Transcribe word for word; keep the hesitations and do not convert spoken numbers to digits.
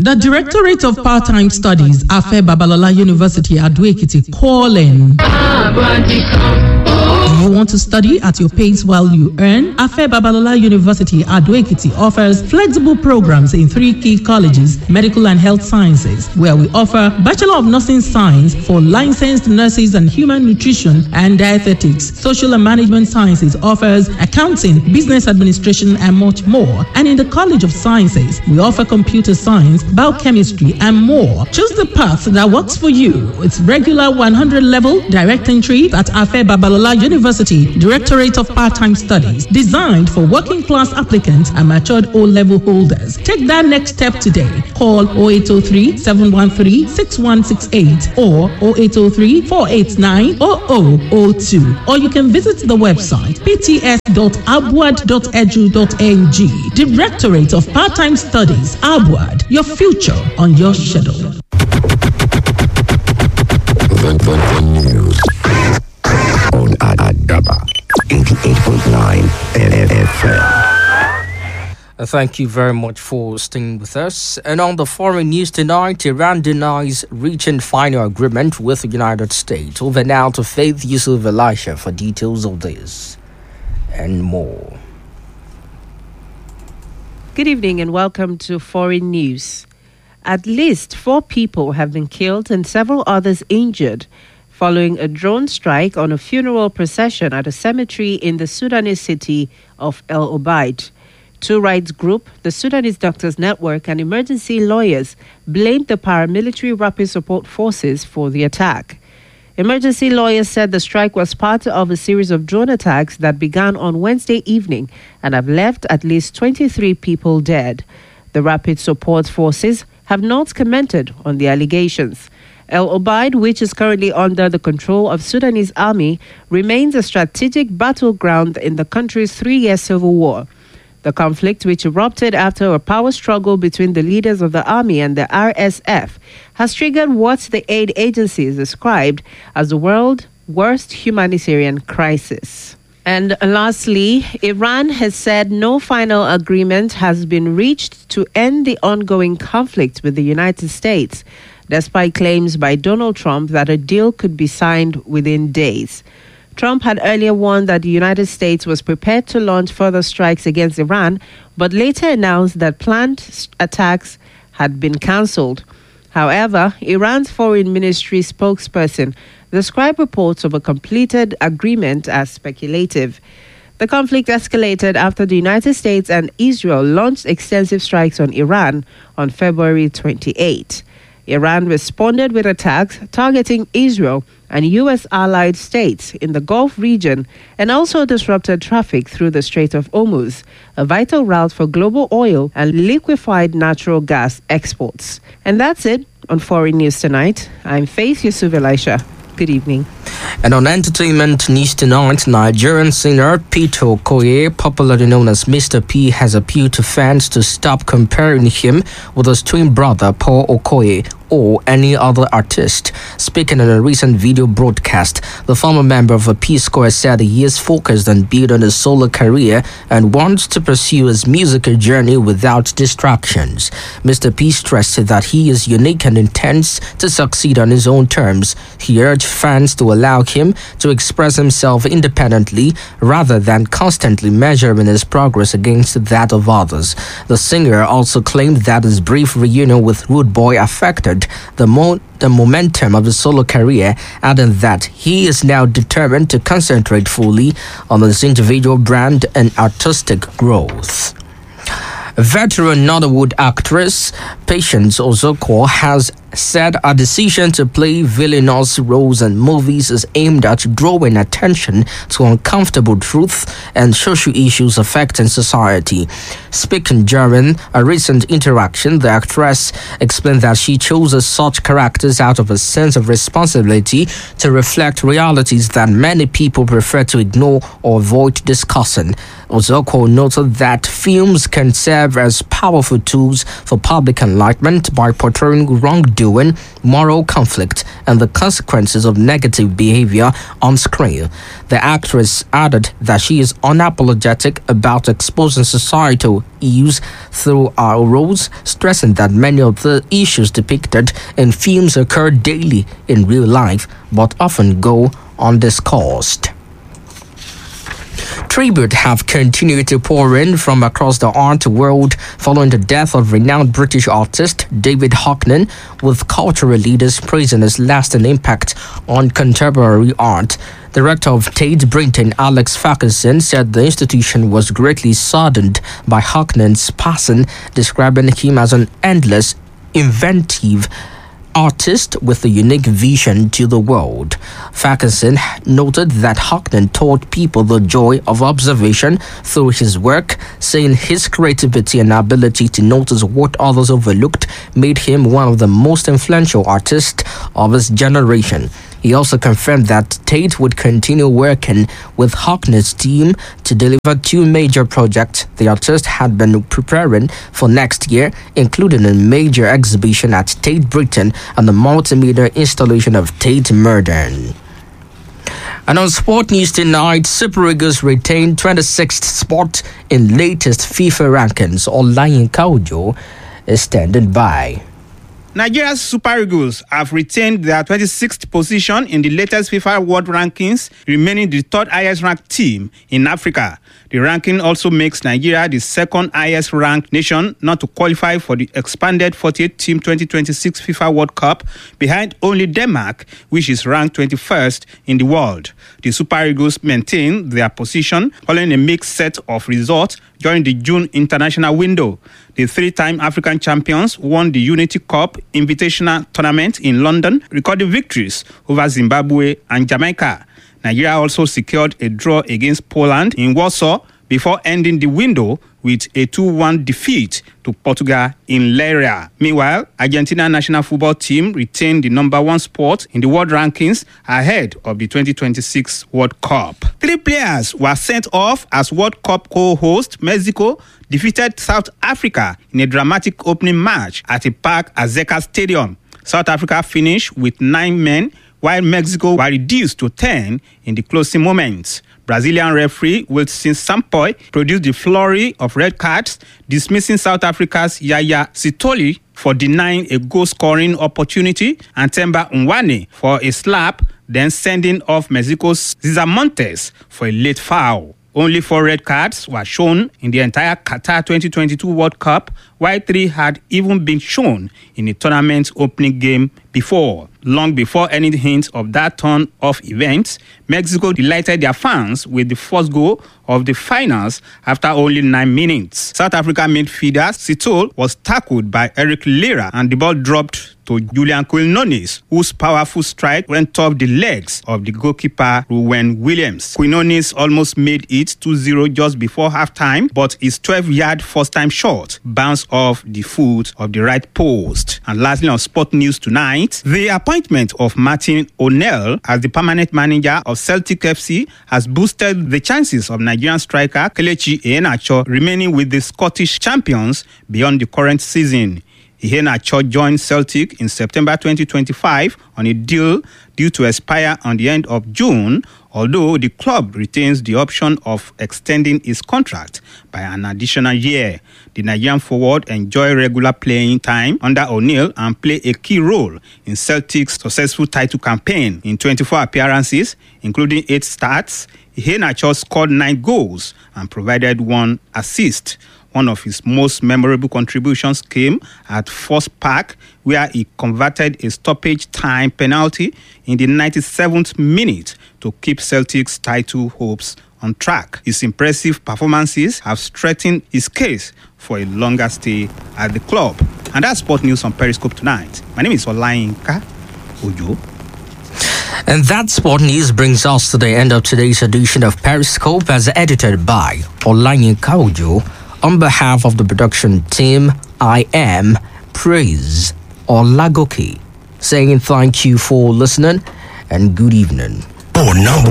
The Directorate of Part-Time Studies, Afe Babalola University, Ado-Ekiti, calling. Do you want to study at your pace while you earn? Afe Babalola University, Ado-Ekiti offers flexible programs in three key colleges, medical and health sciences, where we offer Bachelor of Nursing Science for licensed nurses and human nutrition and dietetics. Social and Management Sciences offers accounting, business administration, and much more. And in the College of Sciences, we offer computer science, biochemistry, and more. Choose the path that works for you. It's regular one hundred level direct entry at Afe Babalola University, Directorate of Part-Time Studies, designed for working class applicants and matured O-level holders. Take that next step today. Call oh eight oh three, seven one three, six one six eight or oh eight oh three, four eight nine, oh oh oh two, or you can visit the website p t s dot abuad dot edu dot n g. Directorate of Part-Time Studies, Abuad, your future on your schedule. The, the, the news on Adaba eighty-eight point nine F M. Thank you very much for staying with us. And on the foreign news tonight, Iran denies reaching final agreement with the United States. Over now to Faith Yusuf Elisha for details of this and more. Good evening and welcome to Foreign News. At least four people have been killed and several others injured following a drone strike on a funeral procession at a cemetery in the Sudanese city of El Obeid. Two rights group, the Sudanese Doctors Network, and emergency lawyers blamed the paramilitary rapid support forces for the attack. Emergency lawyers said the strike was part of a series of drone attacks that began on Wednesday evening and have left at least twenty-three people dead. The rapid support forces have not commented on the allegations. El Obeid, which is currently under the control of Sudanese army, remains a strategic battleground in the country's three-year civil war. The conflict, which erupted after a power struggle between the leaders of the army and the R S F, has triggered what the aid agencies described as the world's worst humanitarian crisis. And lastly, Iran has said no final agreement has been reached to end the ongoing conflict with the United States, despite claims by Donald Trump that a deal could be signed within days. Trump had earlier warned that the United States was prepared to launch further strikes against Iran, but later announced that planned attacks had been cancelled. However, Iran's foreign ministry spokesperson described reports of a completed agreement as speculative. The conflict escalated after the United States and Israel launched extensive strikes on Iran on February twenty-eighth. Iran responded with attacks targeting Israel and U S allied states in the Gulf region and also disrupted traffic through the Strait of Hormuz, a vital route for global oil and liquefied natural gas exports. And that's it on Foreign News Tonight. I'm Faith Yusuf Elisha. Good evening. And on entertainment news tonight, Nigerian singer Peter Okoye, popularly known as Mister P, has appealed to fans to stop comparing him with his twin brother Paul Okoye or any other artist. Speaking in a recent video broadcast, the former member of a P-Square said he is focused on building a solo career and wants to pursue his musical journey without distractions. Mister P stressed that he is unique and intends to succeed on his own terms. He urged fans to allow him to express himself independently rather than constantly measuring his progress against that of others. The singer also claimed that his brief reunion with Rude Boy affected the, mo- the momentum of his solo career, adding that he is now determined to concentrate fully on his individual brand and artistic growth. Veteran Nollywood actress Patience Ozokwo has said a decision to play villainous roles in movies is aimed at drawing attention to uncomfortable truth and social issues affecting society. Speaking during a recent interaction, the actress explained that she chose such characters out of a sense of responsibility to reflect realities that many people prefer to ignore or avoid discussing. Ozokwo noted that films can serve as powerful tools for public enlightenment by portraying wrongdoing wrongdoing, moral conflict, and the consequences of negative behavior on screen. The actress added that she is unapologetic about exposing societal issues through our roles, stressing that many of the issues depicted in films occur daily in real life, but often go undiscussed. Tribute have continued to pour in from across the art world following the death of renowned British artist David Hockney, with cultural leaders praising his lasting impact on contemporary art. Director of Tate Britain Alex Ferguson said the institution was greatly saddened by Hockney's passing, describing him as an endless, inventive artist with a unique vision to the world. Ferguson noted that Hockney taught people the joy of observation through his work, saying his creativity and ability to notice what others overlooked made him one of the most influential artists of his generation. He also confirmed that Tate would continue working with Hockney's team to deliver two major projects the artist had been preparing for next year, including a major exhibition at Tate Britain and the multimedia installation of Tate Modern. And on Sport News tonight, Super Eagles retained twenty-sixth spot in latest FIFA rankings. Olayinka Ojo is standing by. Nigeria's Super Eagles have retained their twenty-sixth position in the latest FIFA World Rankings, remaining the third highest ranked team in Africa. The ranking also makes Nigeria the second highest ranked nation not to qualify for the expanded forty-eight team twenty twenty-six FIFA World Cup, behind only Denmark, which is ranked twenty-first in the world. The Super Eagles maintain their position following a mixed set of results during the June international window. The three-time African champions won the Unity Cup Invitational Tournament in London, recording victories over Zimbabwe and Jamaica. Nigeria also secured a draw against Poland in Warsaw before ending the window with a two one defeat to Portugal in Leiria. Meanwhile, Argentina national football team retained the number one spot in the world rankings ahead of the twenty twenty-six World Cup. Three players were sent off as World Cup co-host Mexico defeated South Africa in a dramatic opening match at a Park Azteca Stadium. South Africa finished with nine men, while Mexico were reduced to ten in the closing moments. Brazilian referee Wilson Sampaio produced the flurry of red cards, dismissing South Africa's Yaya Sitoli for denying a goal-scoring opportunity and Themba Nwane for a slap, then sending off Mexico's Cesar Montes for a late foul. Only four red cards were shown in the entire Qatar twenty twenty-two World Cup, while three had even been shown in the tournament's opening game before. Long before any hint of that turn of events, Mexico delighted their fans with the first goal of the finals after only nine minutes. South Africa midfielder Sitol was tackled by Eric Lira and the ball dropped to Julian Quinones, whose powerful strike went off the legs of the goalkeeper Ruben Williams. Quinones almost made it two zero just before halftime, but his twelve-yard first-time shot bounced off the foot of the right post. And lastly, on Sport News tonight, the appointment of Martin O'Neill as the permanent manager of Celtic F C has boosted the chances of Nigerian striker Kelechi Iheanacho remaining with the Scottish champions beyond the current season. Iheanacho joined Celtic in September twenty twenty-five on a deal due to expire on the end of June, although the club retains the option of extending his contract by an additional year. The Nigerian forward enjoyed regular playing time under O'Neill and played a key role in Celtic's successful title campaign. In twenty-four appearances, including eight starts, Iheanacho scored nine goals and provided one assist. One of his most memorable contributions came at Forest Park, where he converted a stoppage time penalty in the ninety-seventh minute to keep Celtic's title hopes on track. His impressive performances have strengthened his case for a longer stay at the club. And that's Sport News on Periscope tonight. My name is Olayinka Ojo. And that Sport News brings us to the end of today's edition of Periscope, as edited by Olayinka Ojo. On behalf of the production team, I am Praise Olagoke, saying thank you for listening and good evening. Oh, number